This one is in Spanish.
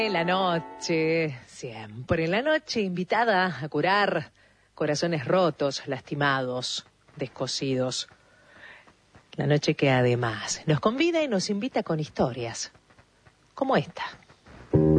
La noche, siempre en la noche, invitada a curar corazones rotos, lastimados, descosidos. La noche que además nos convida y nos invita con historias como esta.